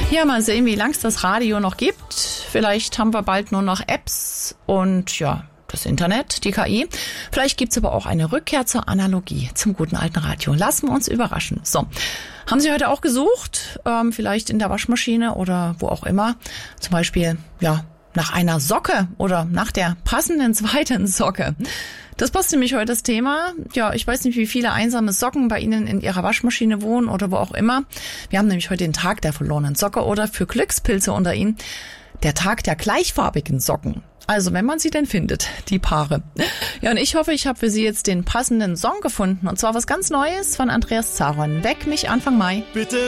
Ja, mal sehen, wie lang es das Radio noch gibt. Vielleicht haben wir bald nur noch Apps und ja, das Internet, die KI. Vielleicht gibt's aber auch eine Rückkehr zur Analogie, zum guten alten Radio. Lassen wir uns überraschen. So, haben Sie heute auch gesucht? Vielleicht in der Waschmaschine oder wo auch immer. Zum Beispiel, ja, nach einer Socke oder nach der passenden zweiten Socke. Das passt nämlich heute das Thema. Ja, ich weiß nicht, wie viele einsame Socken bei Ihnen in Ihrer Waschmaschine wohnen oder wo auch immer. Wir haben nämlich heute den Tag der verlorenen Socke oder für Glückspilze unter Ihnen der Tag der gleichfarbigen Socken. Also, wenn man sie denn findet, die Paare. Ja, und ich hoffe, ich habe für Sie jetzt den passenden Song gefunden. Und zwar was ganz Neues von Andreas Zaron. Weck mich Anfang Mai. Bitte